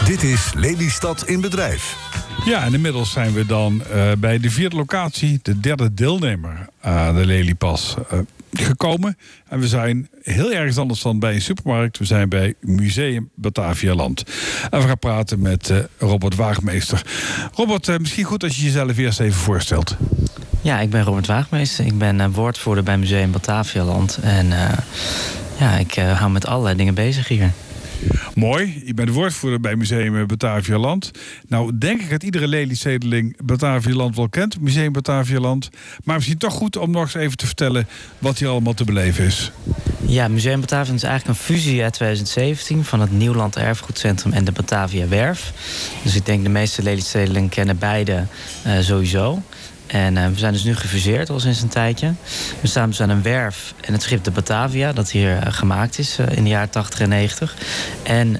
Dit is Lelystad in bedrijf. Ja, en inmiddels zijn we dan bij de vierde locatie, de derde deelnemer aan de Lelypas gekomen. En we zijn heel ergens anders dan bij een supermarkt. We zijn bij Museum Batavialand. En we gaan praten met Robert Waagmeester. Robert, misschien goed als je jezelf eerst even voorstelt. Ja, ik ben Robert Waagmeester. Ik ben woordvoerder bij Museum Batavialand. En ik hou met allerlei dingen bezig hier. Mooi, je bent de woordvoerder bij Museum Batavialand. Nou, denk ik dat iedere Lelystedeling Batavialand wel kent, Museum Batavialand. Maar misschien toch goed om nog eens even te vertellen wat hier allemaal te beleven is. Ja, Museum Batavialand is eigenlijk een fusie uit 2017 van het Nieuwland Erfgoedcentrum en de Batavia Werf. Dus ik denk de meeste Lelystedelingen kennen beide sowieso. En we zijn dus nu gefuseerd al sinds een tijdje. We staan dus aan een werf en het schip de Batavia, dat hier gemaakt is in de jaren 80 en 90. En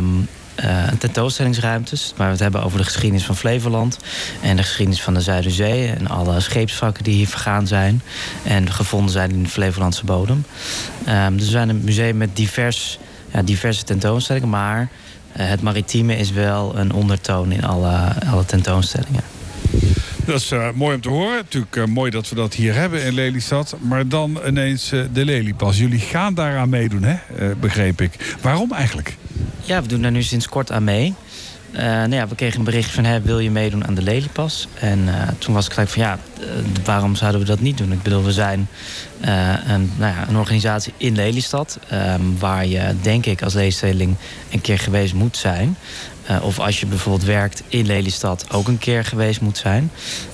tentoonstellingsruimtes, waar we het hebben over de geschiedenis van Flevoland en de geschiedenis van de Zuiderzee en alle scheepswrakken die hier vergaan zijn en gevonden zijn in de Flevolandse bodem. Dus we zijn een museum met diverse tentoonstellingen, maar het maritieme is wel een ondertoon in alle tentoonstellingen. Dat is mooi om te horen. Natuurlijk mooi dat we dat hier hebben in Lelystad. Maar dan ineens de Lelypas. Jullie gaan daaraan meedoen, hè? Begreep ik. Waarom eigenlijk? Ja, we doen daar nu sinds kort aan mee. We kregen een bericht van, wil je meedoen aan de Lelypas? En toen was ik gelijk van, waarom zouden we dat niet doen? Ik bedoel, we zijn een organisatie in Lelystad, waar je, denk ik, als Lelystedeling een keer geweest moet zijn. Of als je bijvoorbeeld werkt in Lelystad ook een keer geweest moet zijn.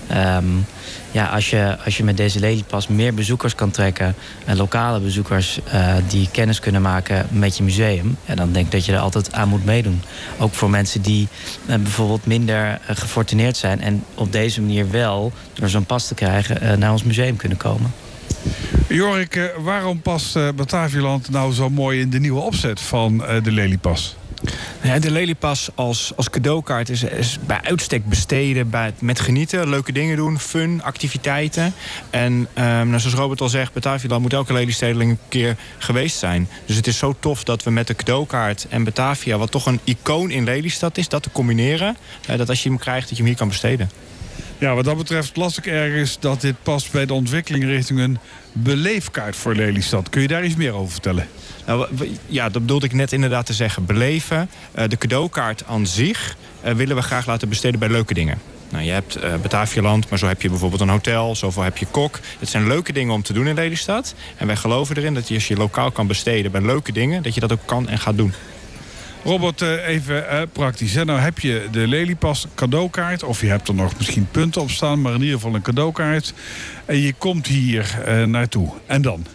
Als je met deze Lelypas meer bezoekers kan trekken, lokale bezoekers die kennis kunnen maken met je museum, dan denk ik dat je er altijd aan moet meedoen. Ook voor mensen die bijvoorbeeld minder gefortuneerd zijn en op deze manier wel, door zo'n pas te krijgen, naar ons museum kunnen komen. Jorik, waarom past Batavialand nou zo mooi in de nieuwe opzet van de Lelypas? Ja, de Lelypas als cadeaukaart is bij uitstek besteden met genieten, leuke dingen doen, fun, activiteiten. En zoals Robert al zegt, Batavialand moet elke Lelystedeling een keer geweest zijn. Dus het is zo tof dat we met de cadeaukaart en Batavia, wat toch een icoon in Lelystad is, dat te combineren. Dat als je hem krijgt, dat je hem hier kan besteden. Ja, wat dat betreft las ik ergens dat dit past bij de ontwikkeling richting een beleefkaart voor Lelystad. Kun je daar iets meer over vertellen? Nou, ja, dat bedoelde ik net inderdaad te zeggen. Beleven. De cadeaukaart aan zich willen we graag laten besteden bij leuke dingen. Nou, je hebt Batavialand, maar zo heb je bijvoorbeeld een hotel, zoveel heb je kok. Het zijn leuke dingen om te doen in Lelystad. En wij geloven erin dat als je lokaal kan besteden bij leuke dingen, dat je dat ook kan en gaat doen. Robert, even praktisch. Hè? Nou heb je de Lelypas cadeaukaart, of je hebt er nog misschien punten op staan, maar in ieder geval een cadeaukaart. En je komt hier naartoe. En dan?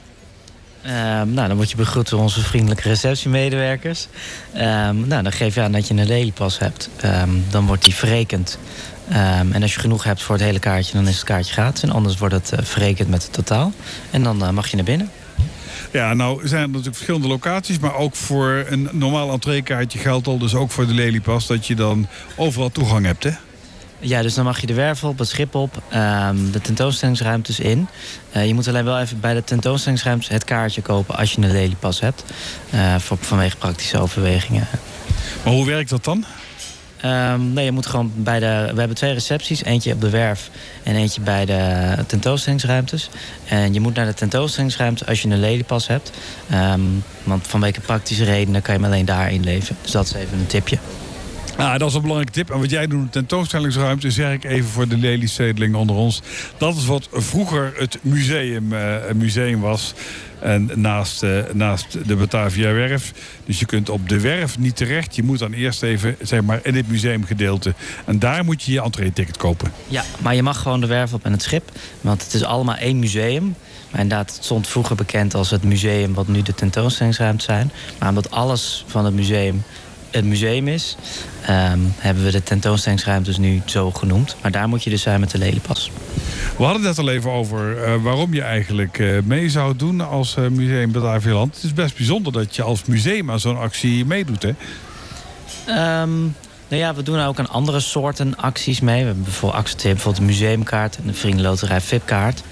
Dan word je begroet door onze vriendelijke receptiemedewerkers. Dan geef je aan dat je een Lelypas hebt. Dan wordt die verrekend. En als je genoeg hebt voor het hele kaartje, dan is het kaartje gratis. En anders wordt het verrekend met het totaal. En dan mag je naar binnen. Ja, nou zijn er natuurlijk verschillende locaties, maar ook voor een normaal entreekaartje geldt al, dus ook voor de Lelypas, dat je dan overal toegang hebt, hè? Ja, dus dan mag je de werf op, het schip op, de tentoonstellingsruimtes in. Je moet alleen wel even bij de tentoonstellingsruimtes het kaartje kopen als je een Lelypas hebt. Vanwege praktische overwegingen. Maar hoe werkt dat dan? Je moet gewoon we hebben 2 recepties. Eentje op de werf en eentje bij de tentoonstellingsruimtes. En je moet naar de tentoonstellingsruimte als je een Lelypas hebt. Want vanwege praktische redenen kan je hem alleen daar inleveren. Dus dat is even een tipje. Dat is een belangrijke tip. En wat jij doet in de tentoonstellingsruimte, zeg ik even voor de Lelystedelingen onder ons. Dat is wat vroeger het museum was. En naast de Batavia Werf. Dus je kunt op de werf niet terecht. Je moet dan eerst even, zeg maar, in dit museumgedeelte. En daar moet je je entree-ticket kopen. Ja, maar je mag gewoon de werf op en het schip. Want het is allemaal één museum. Maar inderdaad, het stond vroeger bekend als het museum wat nu de tentoonstellingsruimte zijn. Maar omdat alles van het museum is, hebben we de tentoonstellingsruimtes nu zo genoemd. Maar daar moet je dus zijn met de Lelypas. We hadden het net al even over waarom je eigenlijk mee zou doen als Museum Batavialand. Het is best bijzonder dat je als museum aan zo'n actie meedoet, hè? Nou ja, we doen ook aan andere soorten acties mee. We hebben bijvoorbeeld de museumkaart en de Vriendenloterij VIP-kaart.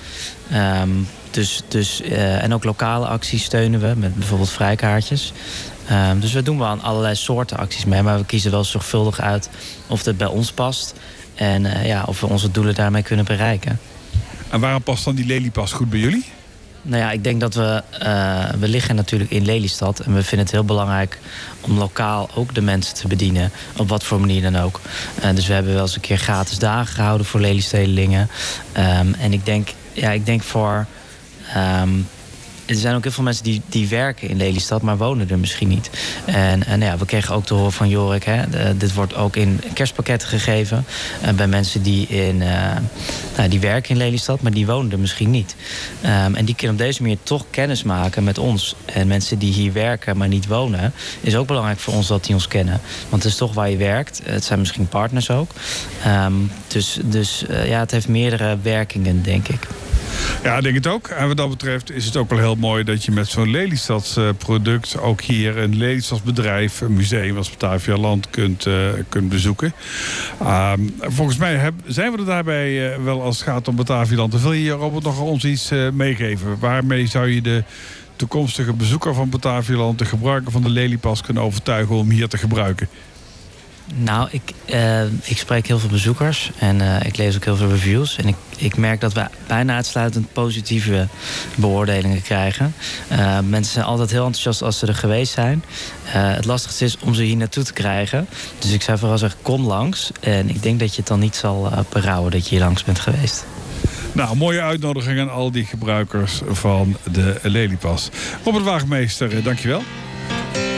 En ook lokale acties steunen we met bijvoorbeeld vrijkaartjes. Dus we doen wel aan allerlei soorten acties mee. Maar we kiezen wel zorgvuldig uit of het bij ons past. En of we onze doelen daarmee kunnen bereiken. En waarom past dan die Lelypas goed bij jullie? Nou ja, ik denk dat we liggen natuurlijk in Lelystad. En we vinden het heel belangrijk om lokaal ook de mensen te bedienen. Op wat voor manier dan ook. Dus we hebben wel eens een keer gratis dagen gehouden voor Lelystedelingen. En ik denk voor... er zijn ook heel veel mensen die werken in Lelystad, maar wonen er misschien niet. En we kregen ook te horen van Jorik, dit wordt ook in kerstpakketten gegeven. Bij mensen die werken in Lelystad, maar die wonen er misschien niet. En die kunnen op deze manier toch kennis maken met ons. En mensen die hier werken, maar niet wonen, is ook belangrijk voor ons dat die ons kennen. Want het is toch waar je werkt. Het zijn misschien partners ook. Het heeft meerdere werkingen, denk ik. Ja, ik denk het ook. En wat dat betreft is het ook wel heel mooi dat je met zo'n Lelystads product ook hier een Lelystads bedrijf, een museum als Batavialand kunt bezoeken. Volgens mij zijn we er daarbij wel als het gaat om Batavialand. Wil je, Robert, nog ons iets meegeven? Waarmee zou je de toekomstige bezoeker van Batavialand, de gebruiker van de Lelypas, kunnen overtuigen om hier te gebruiken? Nou, ik spreek heel veel bezoekers en ik lees ook heel veel reviews. En ik merk dat we bijna uitsluitend positieve beoordelingen krijgen. Mensen zijn altijd heel enthousiast als ze er geweest zijn. Het lastigste is om ze hier naartoe te krijgen. Dus ik zou vooral zeggen, kom langs. En ik denk dat je het dan niet zal berouwen dat je hier langs bent geweest. Nou, mooie uitnodiging aan al die gebruikers van de Lelypas. Robert Waagmeester, dankjewel.